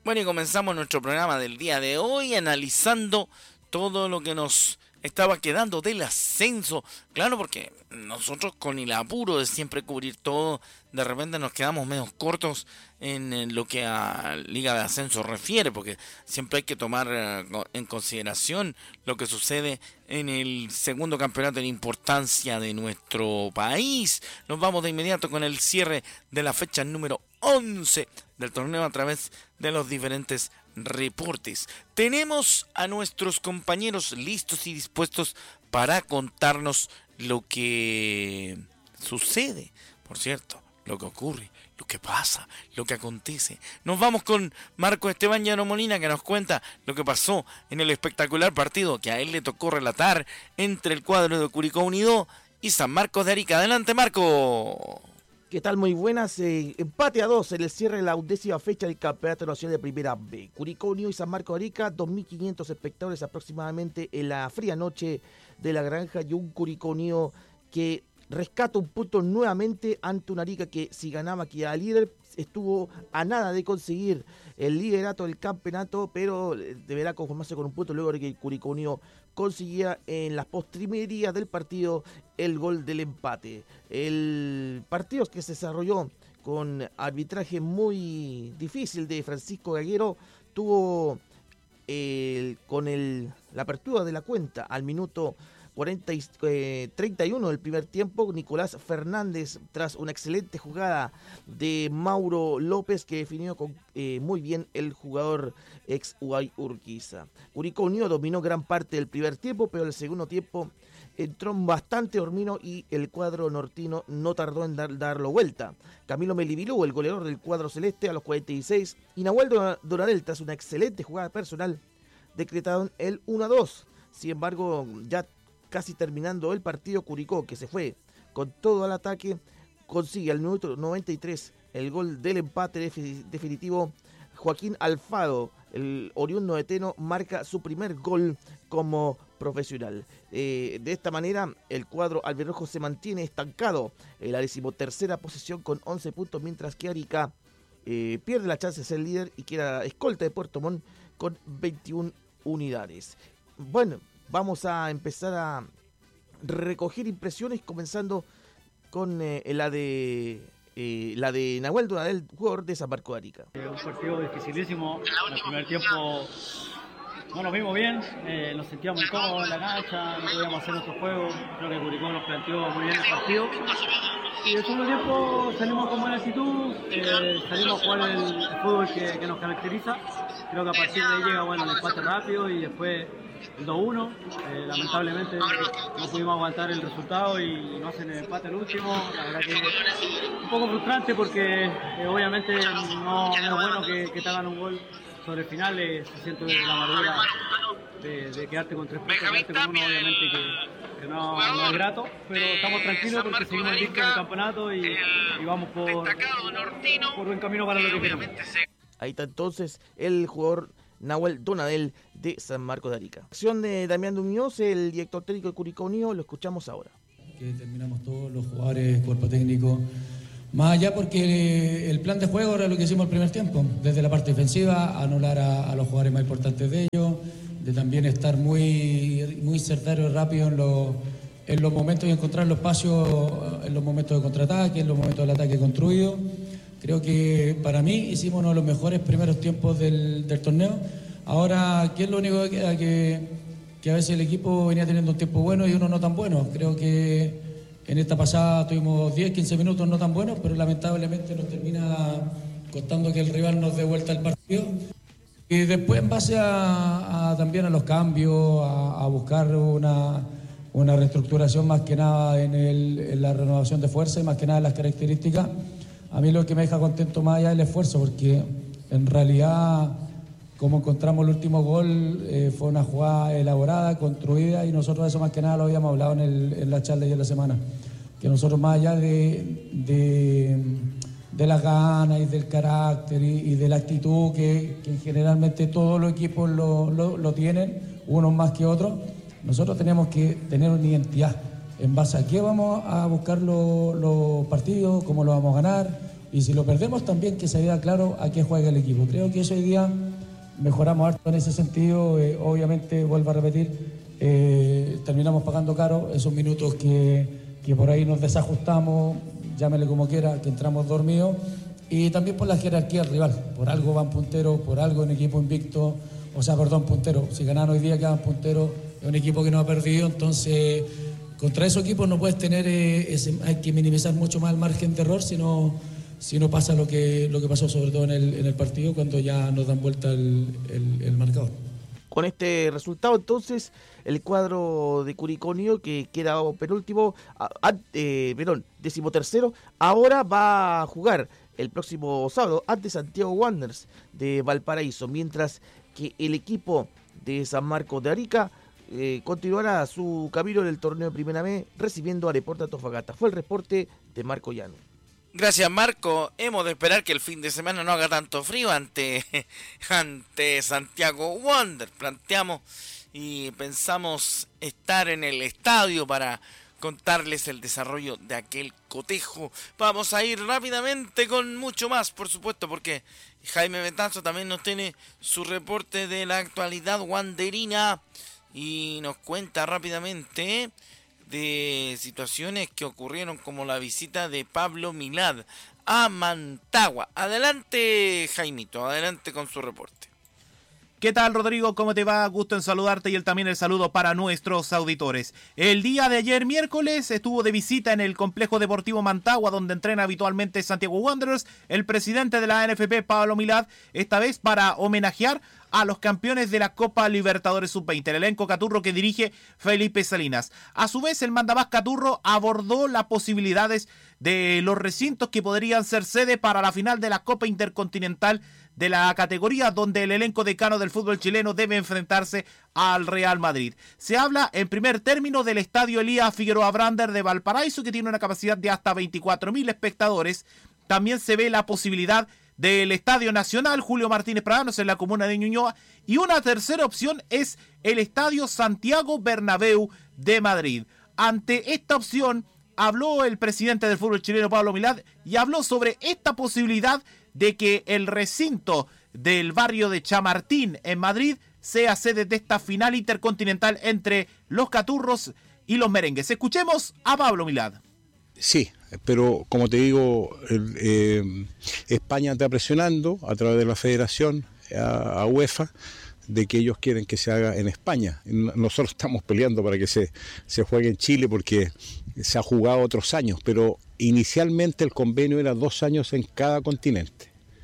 Bueno, y comenzamos nuestro programa del día de hoy analizando todo lo que nos estaba quedando del ascenso. Claro, porque nosotros con el apuro de siempre cubrir todo, de repente nos quedamos medio cortos en lo que a Liga de Ascenso refiere, porque siempre hay que tomar en consideración lo que sucede en el segundo campeonato en importancia de nuestro país. Nos vamos de inmediato con el cierre de la fecha número 11 del torneo a través de los diferentes reportes. Tenemos a nuestros compañeros listos y dispuestos para contarnos lo que sucede, por cierto, lo que ocurre, lo que pasa, lo que acontece. Nos vamos con Marco Esteban Llano Molina, que nos cuenta lo que pasó en el espectacular partido que a él le tocó relatar entre el cuadro de Curicó Unido y San Marcos de Arica. Adelante, Marco. ¿Qué tal? Muy buenas. Empate a 2 en el cierre de la 11ª fecha del Campeonato Nacional de Primera B. Curicó Unido y San Marcos de Arica, 2.500 espectadores aproximadamente en la fría noche de la granja, y un Curicó Unido que rescata un punto nuevamente ante un Arica que, si ganaba, quedaba líder. Estuvo a nada de conseguir el liderato del campeonato, pero deberá conformarse con un punto luego de que el Curicó Unido conseguía en las postrimerías del partido el gol del empate. El partido que se desarrolló con arbitraje muy difícil de Francisco Gaguero tuvo la apertura de la cuenta al minuto 31 del primer tiempo. Nicolás Fernández, tras una excelente jugada de Mauro López, que definió muy bien el jugador ex Uruguay Urquiza. Curicó Unido dominó gran parte del primer tiempo, pero el segundo tiempo entró bastante dormido y el cuadro nortino no tardó en darlo vuelta. Camilo Melibilú, el goleador del cuadro celeste, a los 46, y Nahuel Donadel, tras una excelente jugada personal, decretaron el 1-2. Sin embargo, ya casi terminando el partido, Curicó, que se fue con todo al ataque, consigue al minuto 93 el gol del empate definitivo. Joaquín Alfaro, el oriundo de Teno, marca su primer gol como profesional. De esta manera, el cuadro albirrojo se mantiene estancado en la 13ª posición con 11 puntos, mientras que Arica pierde la chance de ser líder y queda escolta de Puerto Montt con 21 unidades. Bueno, vamos a empezar a recoger impresiones, comenzando con la de Nahuel Donadel, jugador de San Marcos de Arica. Un partido dificilísimo. En el primer tiempo no nos vimos bien, nos sentíamos incómodos en la cancha, no podíamos hacer nuestro juego. Creo que Curicó nos planteó muy bien el partido. Y el segundo tiempo salimos con buena actitud, salimos a jugar el fútbol que nos caracteriza. Creo que a partir de ahí llega el empate rápido y después el 2-1. Lamentablemente no pudimos aguantar el resultado y no hacen el empate al último. La verdad que un poco frustrante porque obviamente no es bueno que te hagan un gol sobre el final. Se siente la amargura de quedarte con 3 puntos, quedarte con uno, obviamente que no es grato, pero estamos tranquilos porque seguimos listos en el campeonato y vamos por buen camino para lo que queremos. Ahí está entonces el jugador Nahuel Donadel de San Marcos de Arica. Acción de Damián Muñoz, el director técnico de Curicó Unido, lo escuchamos ahora. Que terminamos todos los jugadores, cuerpo técnico, más allá porque el plan de juego era lo que hicimos el primer tiempo, desde la parte defensiva, anular a los jugadores más importantes de ellos, de también estar muy certero y rápido en los momentos de encontrar los espacios, en los momentos de contraataque, en los momentos del ataque construido. Creo que para mí hicimos uno de los mejores primeros tiempos del torneo. Ahora, ¿qué es lo único que queda? Que a veces el equipo venía teniendo un tiempo bueno y uno no tan bueno. Creo que en esta pasada tuvimos 10, 15 minutos no tan buenos, pero lamentablemente nos termina costando que el rival nos dé vuelta el partido. Y después, en base también a los cambios, a buscar una reestructuración más que nada en la renovación de fuerza y más que nada en las características, a mí lo que me deja contento más allá es el esfuerzo, porque en realidad, como encontramos el último gol, fue una jugada elaborada, construida, y nosotros eso más que nada lo habíamos hablado en la charla de la semana, que nosotros más allá de las ganas y del carácter y de la actitud que generalmente todos los equipos lo tienen, unos más que otros, nosotros tenemos que tener una identidad. ¿En base a qué vamos a buscar los partidos? ¿Cómo lo vamos a ganar? y si lo perdemos también que se vea claro a qué juega el equipo. Creo que eso hoy día mejoramos harto en ese sentido. Obviamente, vuelvo a repetir, terminamos pagando caro esos minutos que por ahí nos desajustamos, llámele como quiera, que entramos dormidos, y también por la jerarquía del rival. Por algo van punteros, por algo en equipo invicto, punteros. Si ganan hoy día quedan punteros, es un equipo que no ha perdido, entonces contra esos equipos no puedes tener, hay que minimizar mucho más el margen de error, si no pasa lo que pasó sobre todo en el partido, cuando ya nos dan vuelta el marcador. Con este resultado, entonces, el cuadro de Curicó Unido, que queda penúltimo, decimotercero, ahora va a jugar el próximo sábado ante Santiago Wanderers de Valparaíso, mientras que el equipo de San Marcos de Arica continuará su camino en el torneo de Primera B, recibiendo a Deportes Antofagasta. Fue el reporte de Marco Llano. Gracias, Marco. Hemos de esperar que el fin de semana no haga tanto frío ante Santiago Wanderers. Planteamos y pensamos estar en el estadio para contarles el desarrollo de aquel cotejo. Vamos a ir rápidamente con mucho más, por supuesto, porque Jaime Betanzo también nos tiene su reporte de la actualidad wanderina y nos cuenta rápidamente de situaciones que ocurrieron, como la visita de Pablo Milad a Mantagua. Adelante, Jaimito, adelante con su reporte. ¿Qué tal, Rodrigo? ¿Cómo te va? Gusto en saludarte, y también el saludo para nuestros auditores. El día de ayer, miércoles, estuvo de visita en el Complejo Deportivo Mantagua, donde entrena habitualmente Santiago Wanderers, el presidente de la NFP, Pablo Milad, esta vez para homenajear a los campeones de la Copa Libertadores Sub-20, el elenco caturro que dirige Felipe Salinas. A su vez, el mandamás caturro abordó las posibilidades de los recintos que podrían ser sede para la final de la Copa Intercontinental de la categoría, donde el elenco decano del fútbol chileno debe enfrentarse al Real Madrid. Se habla en primer término del estadio Elías Figueroa Brander de Valparaíso, que tiene una capacidad de hasta 24.000 espectadores. También se ve la posibilidad del Estadio Nacional Julio Martínez Pradanos en la comuna de Ñuñoa, y una tercera opción es el Estadio Santiago Bernabéu de Madrid. Ante esta opción habló el presidente del fútbol chileno, Pablo Milad, y habló sobre esta posibilidad de que el recinto del barrio de Chamartín en Madrid sea sede de esta final intercontinental entre los caturros y los merengues. Escuchemos a Pablo Milad. Sí, pero como te digo, España está presionando a través de la federación a UEFA de que ellos quieren que se haga en España. Nosotros estamos peleando para que se juegue en Chile, porque se ha jugado otros años, pero inicialmente el convenio era 2 años en cada continente.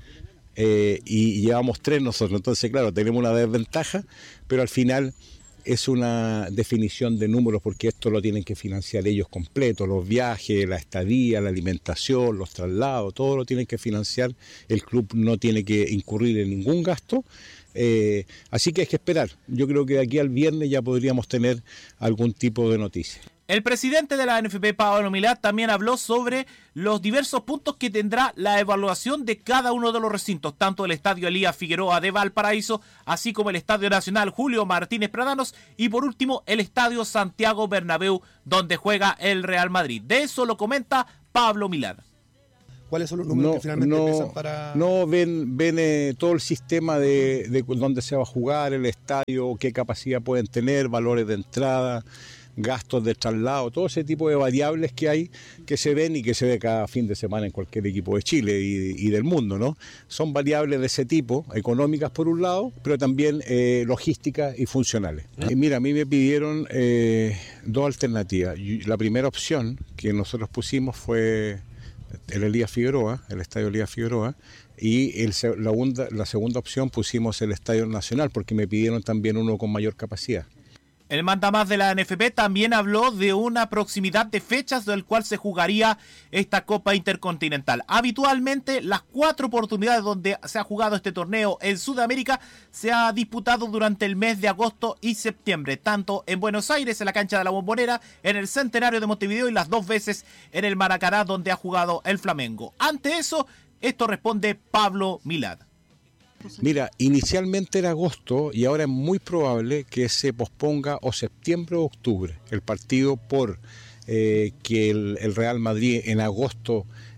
Y llevamos 3 nosotros, entonces claro, tenemos una desventaja, pero al final es una definición de números, porque esto lo tienen que financiar ellos completo, los viajes, la estadía, la alimentación, los traslados, todo lo tienen que financiar, el club no tiene que incurrir en ningún gasto, así que hay que esperar. Yo creo que de aquí al viernes ya podríamos tener algún tipo de noticia. El presidente de la NFP, Pablo Milad, también habló sobre los diversos puntos que tendrá la evaluación de cada uno de los recintos, tanto el Estadio Elías Figueroa de Valparaíso, así como el Estadio Nacional Julio Martínez Pradanos, y por último el Estadio Santiago Bernabéu, donde juega el Real Madrid. De eso lo comenta Pablo Milad. ¿Cuáles son los números que finalmente pesan para...? Ven todo el sistema de dónde se va a jugar, el estadio, qué capacidad pueden tener, valores de entrada, gastos de traslado, todo ese tipo de variables que hay, que se ven y que se ve cada fin de semana en cualquier equipo de Chile y del mundo, ¿no? Son variables de ese tipo, económicas por un lado, pero también logísticas y funcionales. Mira, a mí me pidieron 2 alternativas. La primera opción que nosotros pusimos fue el Elías Figueroa, el Estadio Elías Figueroa, y la segunda opción pusimos el Estadio Nacional, porque me pidieron también uno con mayor capacidad. El mandamás de la NFP también habló de una proximidad de fechas del cual se jugaría esta Copa Intercontinental. Habitualmente, las 4 oportunidades donde se ha jugado este torneo en Sudamérica se ha disputado durante el mes de agosto y septiembre, tanto en Buenos Aires, en la cancha de la Bombonera, en el Centenario de Montevideo, y las 2 veces en el Maracaná, donde ha jugado el Flamengo. Ante eso, esto responde Pablo Milad. Mira, inicialmente era agosto y ahora es muy probable que se posponga o septiembre o octubre el partido, por que el Real Madrid en agosto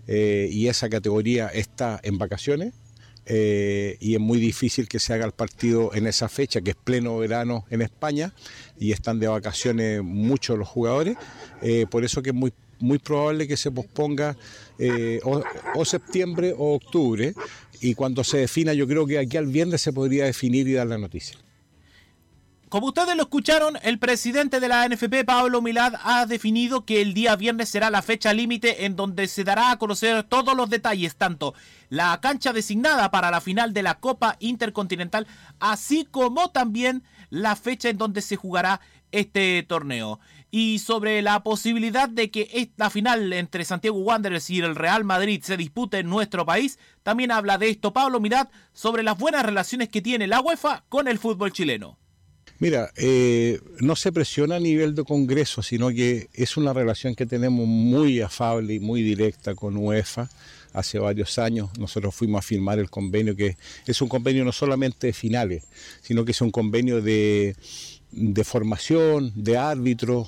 y esa categoría está en vacaciones. Y es muy difícil que se haga el partido en esa fecha, que es pleno verano en España, y están de vacaciones muchos los jugadores, por eso que es muy probable que se posponga o septiembre o octubre, y cuando se defina, yo creo que aquí al viernes se podría definir y dar la noticia. Como ustedes lo escucharon, el presidente de la NFP, Pablo Milad, ha definido que el día viernes será la fecha límite en donde se dará a conocer todos los detalles, tanto la cancha designada para la final de la Copa Intercontinental, así como también la fecha en donde se jugará este torneo. Y sobre la posibilidad de que esta final entre Santiago Wanderers y el Real Madrid se dispute en nuestro país, también habla de esto Pablo Milad sobre las buenas relaciones que tiene la UEFA con el fútbol chileno. Mira, no se presiona a nivel de Congreso, sino que es una relación que tenemos muy afable y muy directa con UEFA. Hace varios años nosotros fuimos a firmar el convenio, que es un convenio no solamente de finales, sino que es un convenio de formación, de árbitros,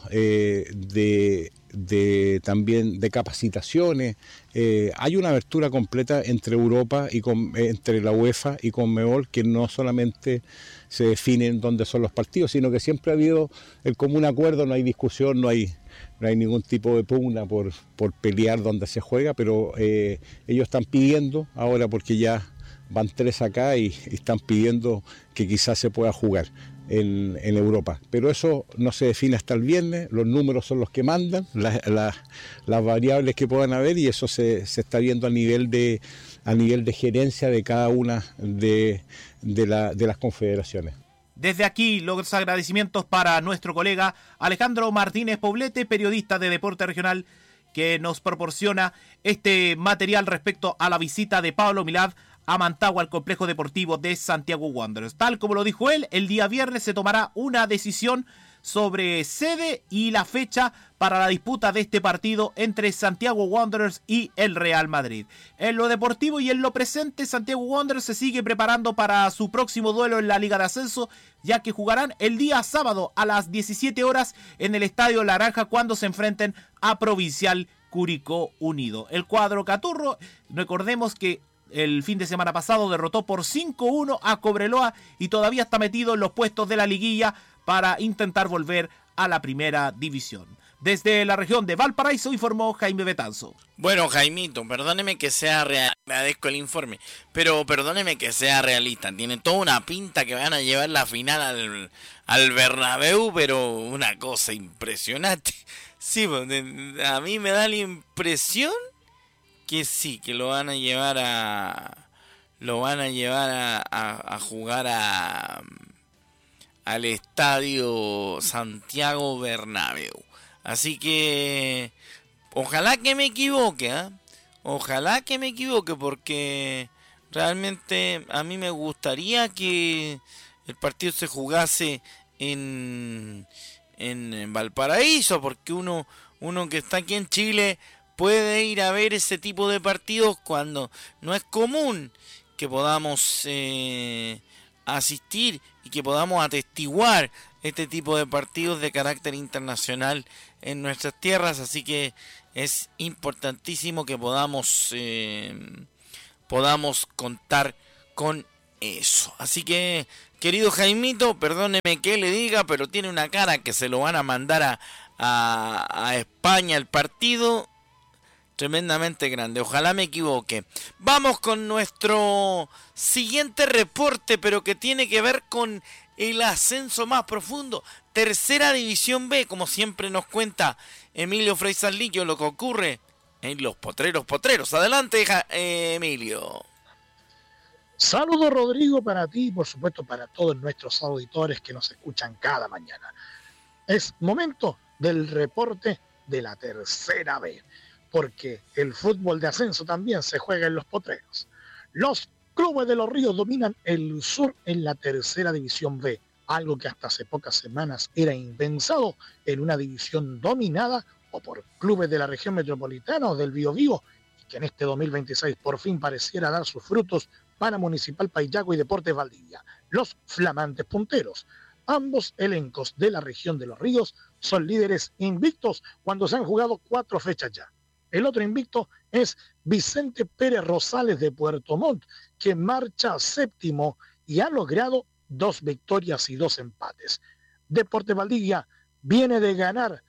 también de capacitaciones. Hay una abertura completa entre Europa y entre la UEFA y Conmebol, que no solamente se definen dónde son los partidos, sino que siempre ha habido el común acuerdo, no hay discusión, no hay ningún tipo de pugna por pelear donde se juega, pero ellos están pidiendo ahora, porque ya van 3 acá y están pidiendo que quizás se pueda jugar en Europa. Pero eso no se define hasta el viernes, los números son los que mandan, las variables que puedan haber, y eso se está viendo a nivel de gerencia de cada una de las confederaciones. Desde aquí, los agradecimientos para nuestro colega Alejandro Martínez Poblete, periodista de Deporte Regional, que nos proporciona este material respecto a la visita de Pablo Milad a Mantagua, al complejo deportivo de Santiago Wanderers. Tal como lo dijo él, el día viernes se tomará una decisión sobre sede y la fecha para la disputa de este partido entre Santiago Wanderers y el Real Madrid. En lo deportivo y en lo presente, Santiago Wanderers se sigue preparando para su próximo duelo en la Liga de Ascenso, ya que jugarán el día sábado a las 17 horas en el Estadio Laranja cuando se enfrenten a Provincial Curicó Unido. El cuadro caturro, recordemos que el fin de semana pasado derrotó por 5-1 a Cobreloa y todavía está metido en los puestos de la liguilla para intentar volver a la primera división. Desde la región de Valparaíso informó Jaime Betanzo. Bueno, Jaimito, perdóneme que sea realista, agradezco el informe, pero perdóneme que sea realista. Tiene toda una pinta que van a llevar la final al Bernabéu, pero una cosa impresionante. Sí, a mí me da la impresión que sí, que lo van a llevar a jugar al estadio Santiago Bernabéu. Así que ojalá que me equivoque, ¿eh? Ojalá que me equivoque, porque realmente a mí me gustaría que el partido se jugase en Valparaíso, porque uno que está aquí en Chile puede ir a ver ese tipo de partidos cuando no es común que podamos asistir y que podamos atestiguar este tipo de partidos de carácter internacional en nuestras tierras. Así que es importantísimo que podamos contar con eso. Así que, querido Jaimito, perdóneme que le diga, pero tiene una cara que se lo van a mandar a España el partido tremendamente grande. Ojalá me equivoque. Vamos con nuestro siguiente reporte, pero que tiene que ver con el ascenso más profundo. Tercera División B, como siempre nos cuenta Emilio Frei Salillo, lo que ocurre en los potreros. Adelante, Emilio. Saludos, Rodrigo, para ti y por supuesto para todos nuestros auditores que nos escuchan cada mañana. Es momento del reporte de la Tercera B, porque el fútbol de ascenso también se juega en los potreros. Los clubes de Los Ríos dominan el sur en la Tercera División B, algo que hasta hace pocas semanas era impensado en una división dominada o por clubes de la región metropolitana o del Biobío, y que en este 2026 por fin pareciera dar sus frutos para Municipal Paillaco y Deportes Valdivia, los flamantes punteros. Ambos elencos de la región de Los Ríos son líderes invictos cuando se han jugado 4 fechas ya. El otro invicto es Vicente Pérez Rosales de Puerto Montt, que marcha séptimo y ha logrado 2 victorias y 2 empates. Deportes Valdivia viene de ganar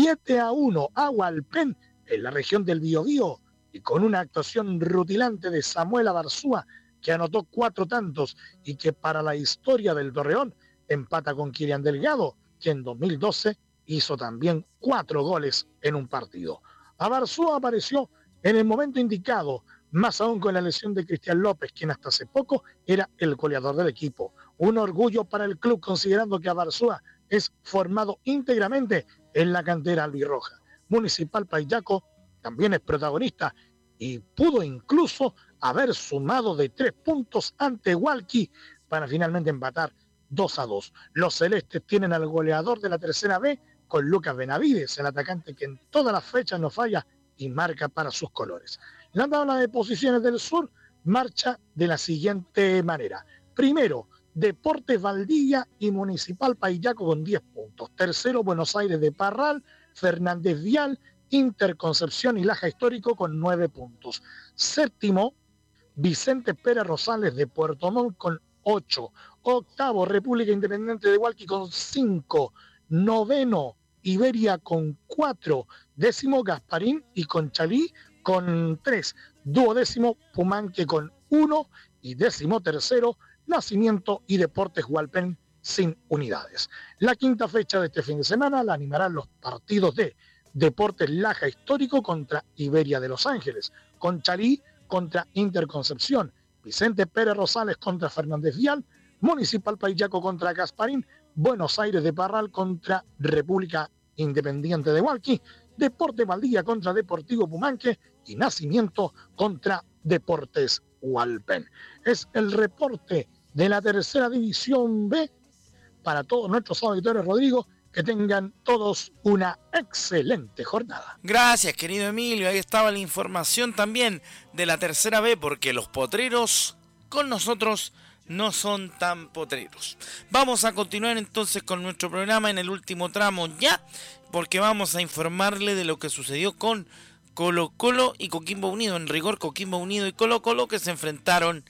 7-1 a Hualpén en la región del Biobío y con una actuación rutilante de Samuel Abarzúa, que anotó 4 tantos y que para la historia del Torreón empata con Kilian Delgado, que en 2012 hizo también 4 goles en un partido. Abarzúa apareció en el momento indicado, más aún con la lesión de Cristian López, quien hasta hace poco era el goleador del equipo. Un orgullo para el club, considerando que Abarzúa es formado íntegramente en la cantera albirroja. Municipal Payaco también es protagonista y pudo incluso haber sumado de 3 puntos ante Hualqui para finalmente empatar 2-2. Los celestes tienen al goleador de la tercera B con Lucas Benavides, el atacante que en todas las fechas no falla y marca para sus colores. La tabla de posiciones del sur marcha de la siguiente manera. Primero, Deportes Valdivia y Municipal Payaco con 10 puntos. Tercero, Buenos Aires de Parral, Fernández Vial, Interconcepción y Laja Histórico con 9 puntos. Séptimo, Vicente Pérez Rosales de Puerto Montt con 8. Octavo, República Independiente de Hualqui con 5. Noveno, Iberia con 4. Décimo, Gasparín y Conchalí con 3. Duodécimo, Pumanque con 1. Y décimo tercero, Nacimiento y Deportes Hualpén sin unidades. La quinta fecha de este fin de semana la animarán los partidos de Deportes Laja Histórico contra Iberia de Los Ángeles, Conchalí contra Interconcepción, Vicente Pérez Rosales contra Fernández Vial, Municipal Payaco contra Gasparín, Buenos Aires de Parral contra República Independiente de Hualqui, Deportes Valdivia contra Deportivo Pumanque y Nacimiento contra Deportes Hualpén. Es el reporte de la tercera división B para todos nuestros auditores, Rodrigo. Que tengan todos una excelente jornada. Gracias, querido Emilio. Ahí estaba la información también de la tercera B, porque los potreros con nosotros no son tan potreros. Vamos a continuar entonces con nuestro programa en el último tramo ya, porque vamos a informarle de lo que sucedió con Colo-Colo y Coquimbo Unido. En rigor, Coquimbo Unido y Colo-Colo, que se enfrentaron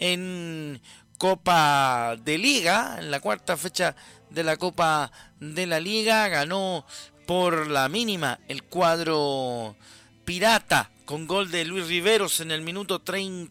en Copa de Liga, en la cuarta fecha de la Copa de la Liga. Ganó por la mínima el cuadro pirata con gol de Luis Riveros en el minuto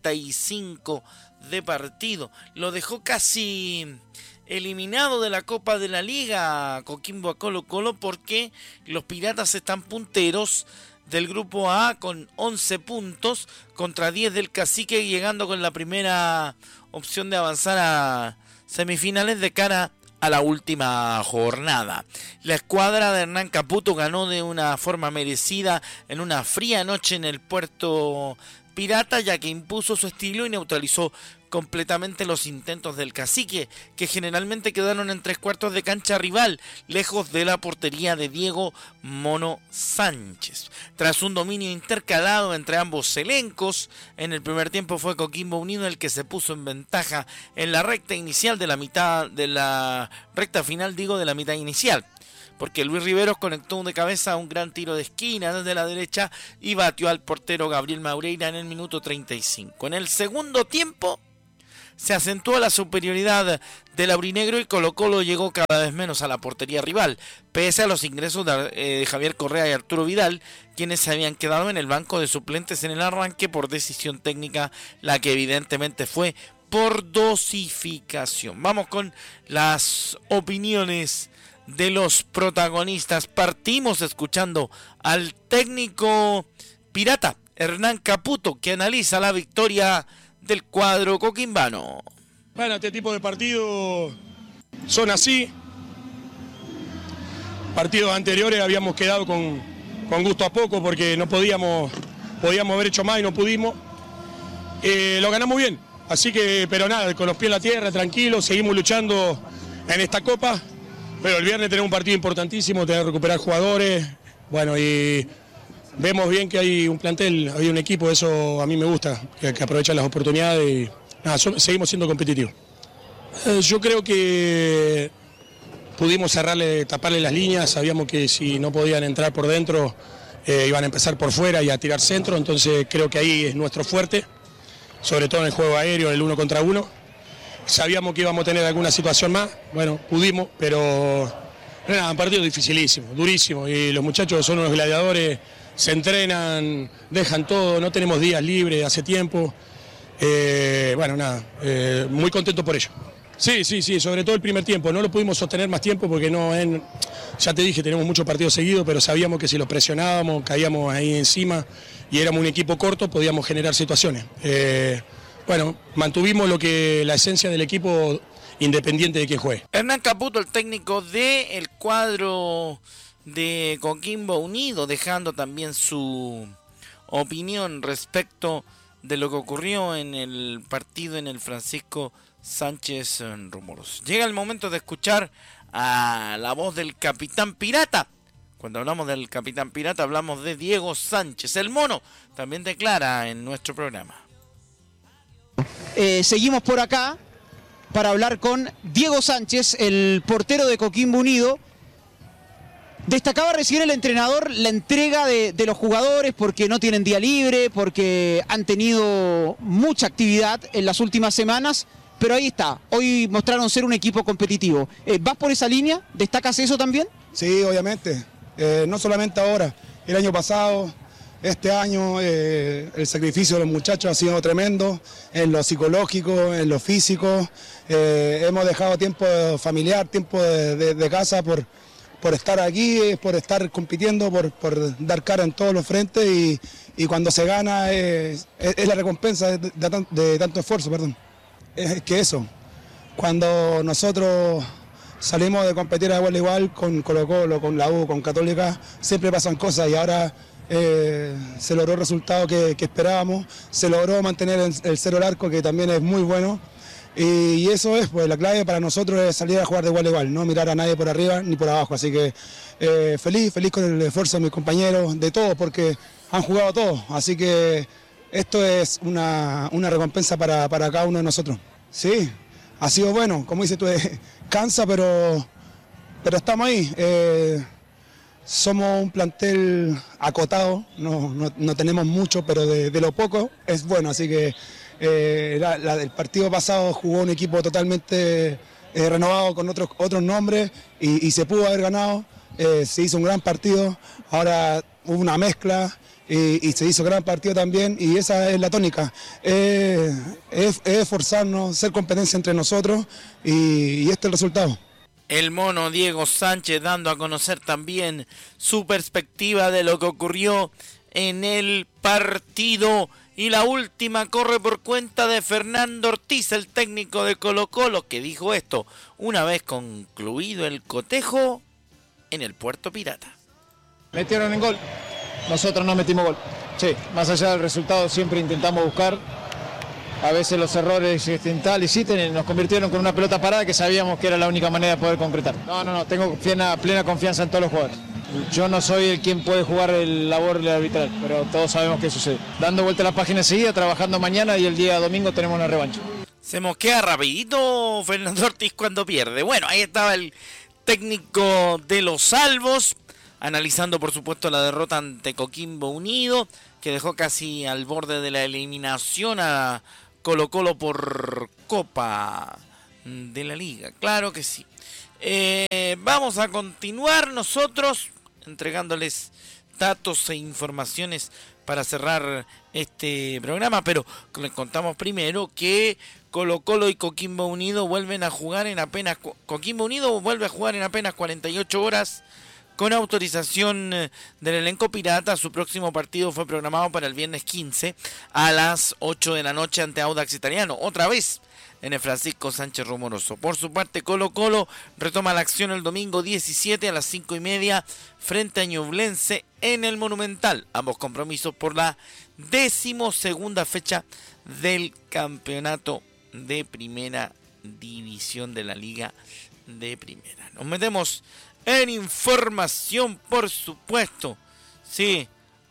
35 de partido. Lo dejó casi eliminado de la Copa de la Liga Coquimbo a Colo-Colo, porque los piratas están punteros del grupo A con 11 puntos contra 10 del Cacique, llegando con la primera opción de avanzar a semifinales de cara a la última jornada. La escuadra de Hernán Caputo ganó de una forma merecida en una fría noche en el puerto pirata, ya que impuso su estilo y neutralizó completamente los intentos del Cacique, que generalmente quedaron en 3/4 de cancha rival, lejos de la portería de Diego Mono Sánchez. Tras un dominio intercalado entre ambos elencos, en el primer tiempo fue Coquimbo Unido el que se puso en ventaja en la recta inicial de la recta final de la mitad inicial, porque Luis Riveros conectó de cabeza un gran tiro de esquina desde la derecha y batió al portero Gabriel Maureira en el minuto 35. En el segundo tiempo se acentuó la superioridad del aurinegro y Colo-Colo llegó cada vez menos a la portería rival, pese a los ingresos de Javier Correa y Arturo Vidal, quienes se habían quedado en el banco de suplentes en el arranque por decisión técnica, la que evidentemente fue por dosificación. Vamos con las opiniones de los protagonistas. Partimos escuchando al técnico pirata Hernán Caputo, que analiza la victoria del cuadro coquimbano. Bueno, este tipo de partidos son así. Partidos anteriores habíamos quedado con gusto a poco porque no podíamos haber hecho más y no pudimos. Lo ganamos bien, así que, pero nada, con los pies en la tierra, tranquilos, seguimos luchando en esta copa. Pero el viernes tenemos un partido importantísimo, tenemos que recuperar jugadores. Bueno, y vemos bien que hay un plantel, hay un equipo, eso a mí me gusta, que aprovechan las oportunidades y nada, seguimos siendo competitivos. Yo creo que pudimos taparle las líneas, sabíamos que si no podían entrar por dentro iban a empezar por fuera y a tirar centro, entonces creo que ahí es nuestro fuerte, sobre todo en el juego aéreo, en el 1 contra 1. Sabíamos que íbamos a tener alguna situación más, bueno, pudimos, pero nada, un partido dificilísimo, durísimo, y los muchachos son unos gladiadores, se entrenan, dejan todo, no tenemos días libres hace tiempo. Bueno, nada, muy contento por ello. Sí, sobre todo el primer tiempo, no lo pudimos sostener más tiempo porque ya te dije, tenemos muchos partidos seguidos, pero sabíamos que si los presionábamos, caíamos ahí encima y éramos un equipo corto, podíamos generar situaciones. Bueno, mantuvimos la esencia del equipo independiente de quién juegue. Hernán Caputo, el técnico del cuadro de Coquimbo Unido, dejando también su opinión respecto de lo que ocurrió en el partido en el Francisco Sánchez Rumoroso. Llega el momento de escuchar a la voz del Capitán Pirata. Cuando hablamos del Capitán Pirata hablamos de Diego Sánchez. El Mono también declara en nuestro programa. Seguimos por acá para hablar con Diego Sánchez, el portero de Coquimbo Unido. Destacaba recién el entrenador la entrega de los jugadores porque no tienen día libre, porque han tenido mucha actividad en las últimas semanas, pero ahí está, hoy mostraron ser un equipo competitivo. ¿Vas por esa línea? ¿Destacas eso también? Sí, obviamente, no solamente ahora, el año pasado, este año, el sacrificio de los muchachos ha sido tremendo, en lo psicológico, en lo físico, hemos dejado tiempo familiar, tiempo de casa por estar aquí, por estar compitiendo, por dar cara en todos los frentes y cuando se gana es la recompensa de tanto esfuerzo, perdón. Es que eso, cuando nosotros salimos de competir a igual con Colo-Colo, con la U, con Católica, siempre pasan cosas y ahora se logró el resultado que esperábamos, se logró mantener el cero al arco, que también es muy bueno. Y eso es, pues la clave para nosotros es salir a jugar de igual a igual, no mirar a nadie por arriba ni por abajo. Así que feliz con el esfuerzo de mis compañeros, de todos, porque han jugado todos. Así que esto es una recompensa para cada uno de nosotros. Sí, ha sido bueno, como dices tú, cansa, pero estamos ahí. Somos un plantel acotado, no tenemos mucho, pero de lo poco es bueno, así que el partido pasado jugó un equipo totalmente renovado con otros nombres y se pudo haber ganado, se hizo un gran partido, ahora hubo una mezcla y se hizo gran partido también y esa es la tónica, es esforzarnos, ser competencia entre nosotros y este es el resultado. El Mono Diego Sánchez dando a conocer también su perspectiva de lo que ocurrió en el partido. Y la última corre por cuenta de Fernando Ortiz, el técnico de Colo-Colo, que dijo esto una vez concluido el cotejo en el Puerto Pirata. Metieron en gol, nosotros no metimos gol. Sí, más allá del resultado siempre intentamos buscar. A veces los errores y sí, nos convirtieron con una pelota parada que sabíamos que era la única manera de poder concretar. No, tengo plena confianza en todos los jugadores. Yo no soy el quien puede jugar el labor del arbitral, pero todos sabemos qué sucede. Dando vuelta a la página enseguida, trabajando mañana y el día domingo tenemos una revancha. Se mosquea rapidito Fernando Ortiz cuando pierde. Bueno, ahí estaba el técnico de los Salvos, analizando por supuesto la derrota ante Coquimbo Unido, que dejó casi al borde de la eliminación a Colo-Colo por Copa de la Liga. Claro que sí. Vamos a continuar nosotros entregándoles datos e informaciones para cerrar este programa, pero les contamos primero que Colo-Colo y Coquimbo Unido vuelven a jugar en apenas... Coquimbo Unido vuelve a jugar en apenas 48 horas con autorización del elenco pirata. Su próximo partido fue programado para el viernes 15 a las 8 de la noche ante Audax Italiano, otra vez en el Francisco Sánchez Rumoroso. Por su parte, Colo-Colo retoma la acción el domingo 17 a las 5:30 frente a Ñublense en el Monumental. Ambos compromisos por la 12ª fecha del campeonato de primera división de la Liga de Primera. Nos metemos en información, por supuesto. Sí,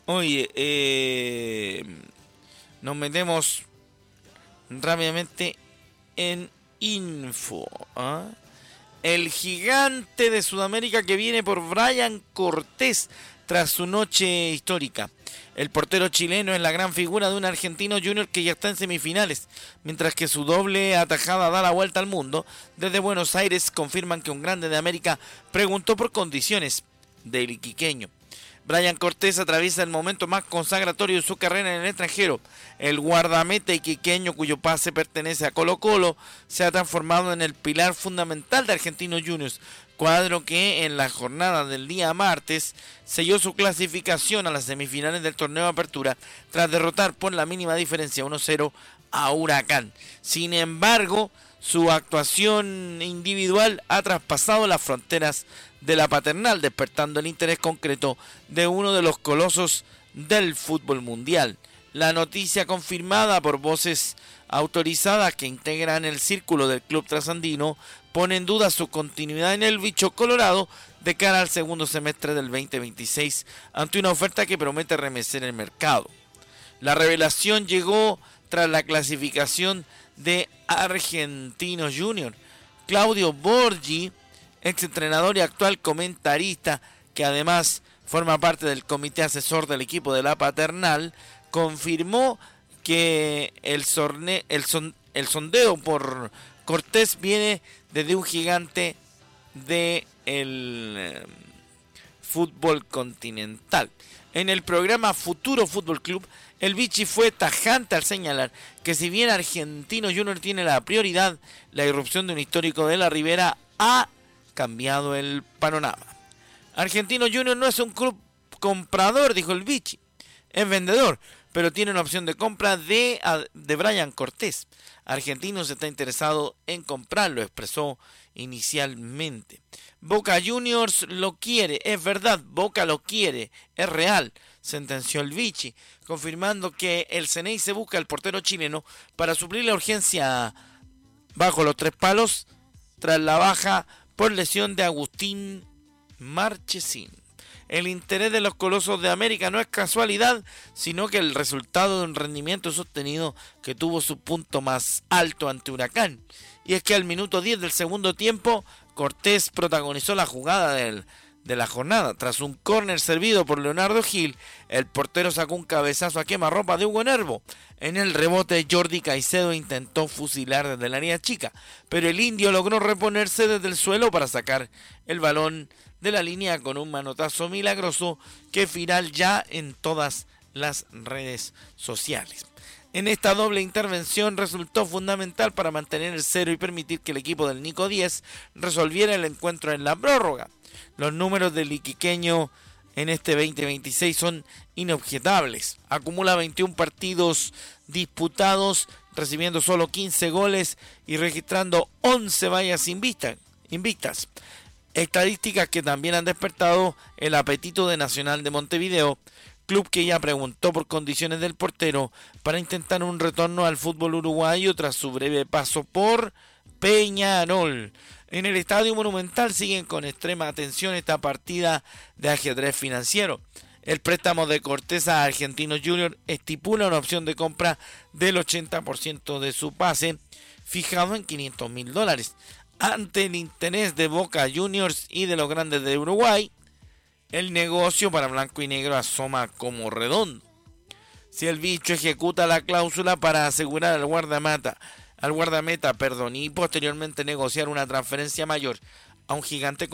oye, nos metemos rápidamente en info. El gigante de Sudamérica que viene por Brian Cortés tras su noche histórica. El portero chileno es la gran figura de un Argentino Junior que ya está en semifinales, mientras que su doble atajada da la vuelta al mundo. Desde Buenos Aires confirman que un grande de América preguntó por condiciones del iquiqueño. Brian Cortés atraviesa el momento más consagratorio de su carrera en el extranjero. El guardameta iquiqueño, cuyo pase pertenece a Colo-Colo, se ha transformado en el pilar fundamental de Argentinos Juniors, cuadro que en la jornada del día martes selló su clasificación a las semifinales del torneo de apertura tras derrotar por la mínima diferencia 1-0 a Huracán. Sin embargo, su actuación individual ha traspasado las fronteras de la paternal, despertando el interés concreto de uno de los colosos del fútbol mundial. La noticia, confirmada por voces autorizadas que integran el círculo del club trasandino, pone en duda su continuidad en el bicho colorado de cara al segundo semestre del 2026, ante una oferta que promete remecer el mercado. La revelación llegó tras la clasificación de Argentinos Junior. Claudio Borgi, exentrenador y actual comentarista, que además forma parte del comité asesor del equipo de la paternal, confirmó que el sondeo por Cortés viene desde un gigante del fútbol continental. En el programa Futuro Fútbol Club, el Vichy fue tajante al señalar que si bien Argentino Junior tiene la prioridad, la irrupción de un histórico de la Ribera ha cambiado el panorama. Argentino Junior no es un club comprador, dijo el Vichy, es vendedor, pero tiene una opción de compra de Brian Cortés. Argentinos está interesado en comprarlo, expresó inicialmente. Boca Juniors lo quiere, es verdad, Boca lo quiere, es real, sentenció el Vichy, confirmando que el Ceney se busca al portero chileno para suplir la urgencia bajo los tres palos tras la baja por lesión de Agustín Marchesín. El interés de los colosos de América no es casualidad, sino que el resultado de un rendimiento sostenido que tuvo su punto más alto ante Huracán. Y es que al minuto 10 del segundo tiempo, Cortés protagonizó la jugada de la jornada. Tras un córner servido por Leonardo Gil, el portero sacó un cabezazo a quemarropa de Hugo Nervo. En el rebote, Jordi Caicedo intentó fusilar desde el área chica, pero el indio logró reponerse desde el suelo para sacar el balón de la línea con un manotazo milagroso que es viral ya en todas las redes sociales. En esta doble intervención resultó fundamental para mantener el cero y permitir que el equipo del Nico 10 resolviera el encuentro en la prórroga. Los números del iquiqueño en este 2026 son inobjetables. Acumula 21 partidos disputados, recibiendo solo 15 goles y registrando 11 vallas invictas. Estadísticas que también han despertado el apetito de Nacional de Montevideo, club que ya preguntó por condiciones del portero para intentar un retorno al fútbol uruguayo tras su breve paso por Peñarol. En el Estadio Monumental siguen con extrema atención esta partida de ajedrez financiero. El préstamo de Cortés a Argentinos Junior estipula una opción de compra del 80% de su pase, fijado en $500,000. Ante el interés de Boca Juniors y de los grandes de Uruguay, el negocio para blanco y negro asoma como redondo. Si el bicho ejecuta la cláusula para asegurar al guardameta, y posteriormente negociar una transferencia mayor a un gigante como